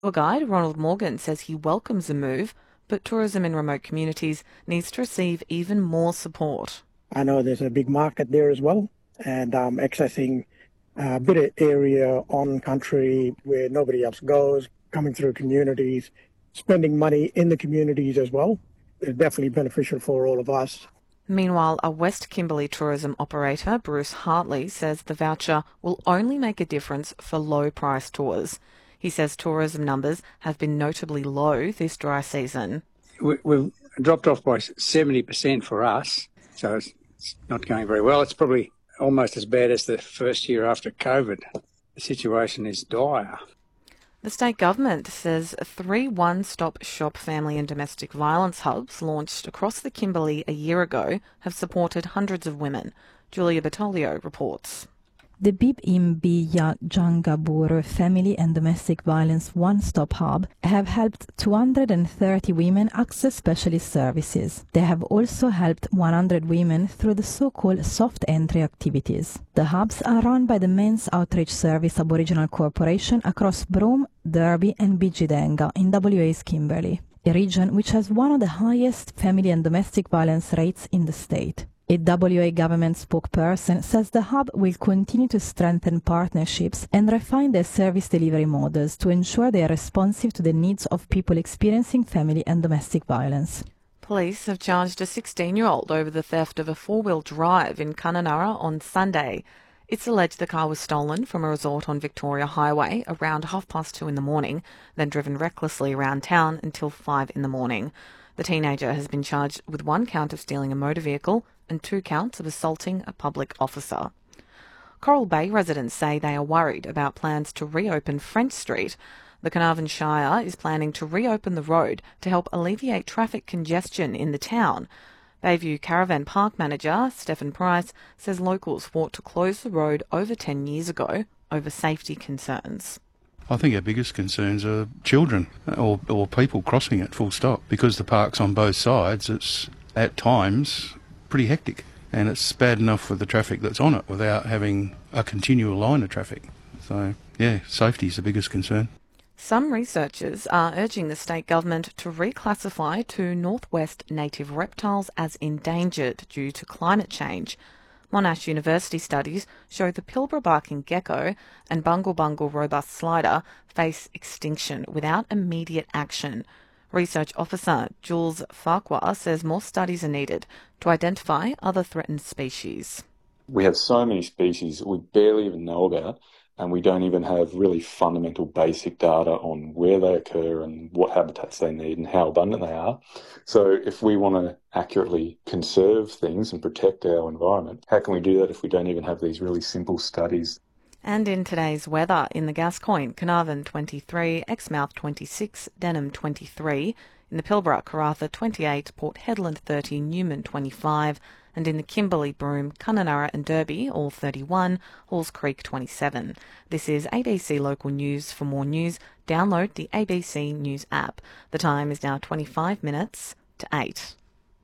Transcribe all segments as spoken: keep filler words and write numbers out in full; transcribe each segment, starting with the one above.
Tour guide Ronald Morgan says he welcomes the move, but tourism in remote communities needs to receive even more support. I know there's a big market there as well, and um, accessing a bit of area on country where nobody else goes, coming through communities, spending money in the communities as well, is definitely beneficial for all of us. Meanwhile, a West Kimberley tourism operator, Bruce Hartley, says the voucher will only make a difference for low-price tours. He says tourism numbers have been notably low this dry season. We've dropped off by seventy percent for us, so it's not going very well. It's probably almost as bad as the first year after COVID. The situation is dire. The state government says three one-stop shop family and domestic violence hubs launched across the Kimberley a year ago have supported hundreds of women. Julia Bertoglio reports. The Bib-Im-Bija Jangabur Family and Domestic Violence One-Stop Hub have helped two hundred thirty women access specialist services. They have also helped one hundred women through the so-called soft entry activities. The hubs are run by the Men's Outreach Service Aboriginal Corporation across Broome, Derby and Bidjidenga in W A's Kimberley, a region which has one of the highest family and domestic violence rates in the state. A W A government spokesperson says the hub will continue to strengthen partnerships and refine their service delivery models to ensure they are responsive to the needs of people experiencing family and domestic violence. Police have charged a sixteen-year-old over the theft of a four-wheel drive in Kununurra on Sunday. It's alleged the car was stolen from a resort on Victoria Highway around half past two in the morning, then driven recklessly around town until five in the morning. The teenager has been charged with one count of stealing a motor vehicle and two counts of assaulting a public officer. Coral Bay residents say they are worried about plans to reopen French Street. The Carnarvon Shire is planning to reopen the road to help alleviate traffic congestion in the town. Bayview Caravan Park manager Stephen Price says locals fought to close the road over ten years ago over safety concerns. I think our biggest concerns are children or, or people crossing it, full stop. Because the park's on both sides, it's at times pretty hectic, and it's bad enough with the traffic that's on it without having a continual line of traffic. So, yeah, safety is the biggest concern. Some researchers are urging the state government to reclassify two northwest native reptiles as endangered due to climate change. Monash University studies show the Pilbara barking gecko and Bungle Bungle robust slider face extinction without immediate action. Research officer Jules Farquhar says more studies are needed to identify other threatened species. We have so many species that we barely even know about, and we don't even have really fundamental basic data on where they occur and what habitats they need and how abundant they are. So if we want to accurately conserve things and protect our environment, how can we do that if we don't even have these really simple studies? And in today's weather, in the Gascoyne, Carnarvon twenty-three, Exmouth twenty-six, Denham twenty-three, in the Pilbara, Karratha twenty-eight, Port Hedland thirty, Newman twenty-five, and in the Kimberley, Broome, Kununurra and Derby, all thirty-one, Halls Creek twenty-seven. This is A B C Local News. For more news, download the A B C News app. The time is now twenty-five minutes to eight.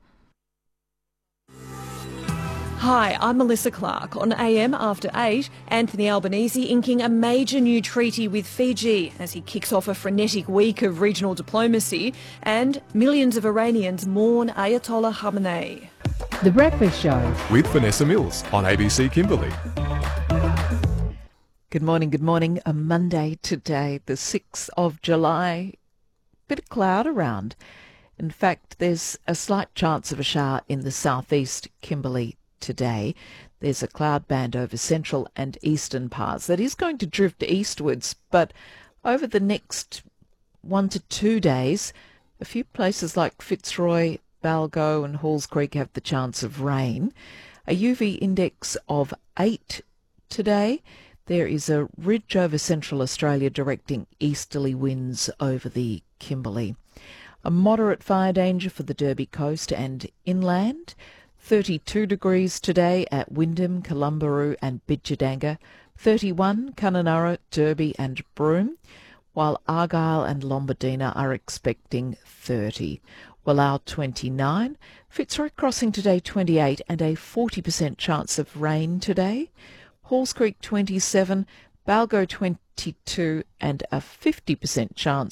Hi, I'm Melissa Clark. On A M After eight, Anthony Albanese inking a major new treaty with Fiji as he kicks off a frenetic week of regional diplomacy, and millions of Iranians mourn Ayatollah Khamenei. The Breakfast Show with Vanessa Mills on A B C Kimberley. Good morning, good morning. A Monday today, the sixth of July. Bit of cloud around. In fact, there's a slight chance of a shower in the southeast Kimberley today. There's a cloud band over central and eastern parts that is going to drift eastwards, but over the next one to two days, a few places like Fitzroy, Balgo and Halls Creek have the chance of rain. A U V index of eight today. There is a ridge over central Australia directing easterly winds over the Kimberley. A moderate fire danger for the Derby coast and inland. thirty-two degrees today at Wyndham, Columbaroo and Bidjidanga. thirty-one Kununurra, Derby and Broome, while Argyle and Lombardina are expecting thirty. Wallow twenty-nine, Fitzroy Crossing today twenty-eight and a forty percent chance of rain today. Halls Creek twenty-seven, Balgo twenty-two and a fifty percent chance